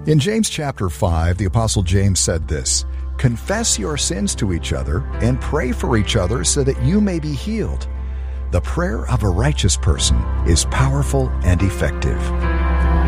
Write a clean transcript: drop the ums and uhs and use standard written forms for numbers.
In James chapter 5, the Apostle James said this, "Confess your sins to each other and pray for each other so that you may be healed. The prayer of a righteous person is powerful and effective."